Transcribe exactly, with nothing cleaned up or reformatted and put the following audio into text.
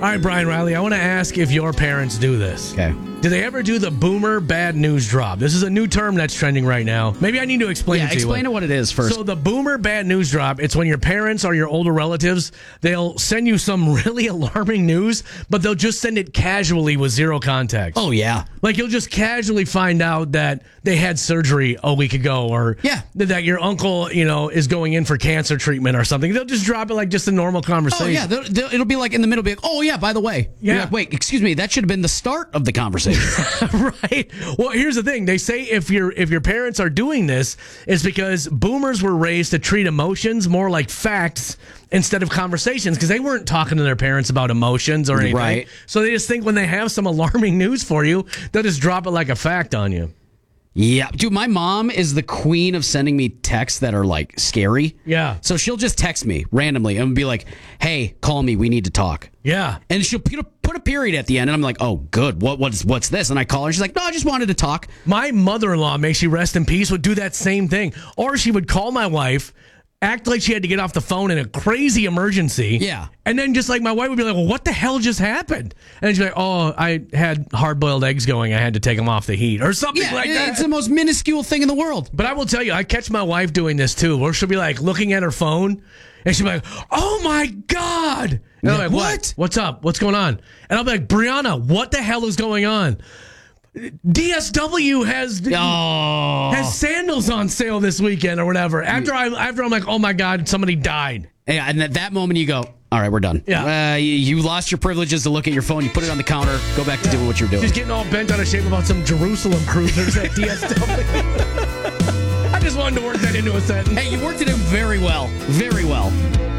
right, Brian Riley, I want to ask if your parents do this. Okay. Do they ever do the boomer bad news drop? This is a new term that's trending right now. Maybe I need to explain Yeah, it to you. explain it what it is first. So the boomer bad news drop, it's when your parents or your older relatives, they'll send you some really alarming news, but they'll just send it casually with zero context. Oh, yeah. Like you'll just casually find out that they had surgery a week ago, or Yeah. that your uncle, you know, is going in for cancer treatment or something. They'll just drop it like just a normal conversation. Oh, yeah. They'll, they'll, it'll be like in the middle, be like, oh, yeah, by the way. Yeah. You're like, wait, excuse me, that should have been the start of the conversation. Right. Well, here's the thing. They say if your if your parents are doing this, it's because boomers were raised to treat emotions more like facts instead of conversations, because they weren't talking to their parents about emotions or anything. Right. So they just think when they have some alarming news for you, they'll just drop it like a fact on you. Yeah. Dude, my mom is the queen of sending me texts that are like scary. Yeah. So she'll just text me randomly and be like, hey, call me. We need to talk. Yeah. And she'll put a, put a period at the end. And I'm like, oh, good. What What's what's this? And I call her. And she's like, no, I just wanted to talk. My mother-in-law, may she rest in peace, would do that same thing. Or she would call my wife, act like she had to get off the phone in a crazy emergency. Yeah. And then just like my wife would be like, well, what the hell just happened? And she'd be like, oh, I had hard-boiled eggs going. I had to take them off the heat or something Yeah, like that. it's the most minuscule thing in the world. But I will tell you, I catch my wife doing this too, where she'll be like looking at her phone and she'll be like, oh my God. And Yeah, I'm like, what? what? What's up? What's going on? And I'll be like, Brianna, what the hell is going on? D S W has Oh. has sandals on sale this weekend or whatever. After I after I'm like, oh my God, somebody died. Yeah, and at that moment you go, all right, we're done. Yeah. Uh, you, you lost your privileges to look at your phone. You put it on the counter. Go back to doing what you're doing. She's getting all bent out of shape about some Jerusalem cruisers at D S W. I just wanted to work that into a sentence. Hey, you worked it in very well. Very well.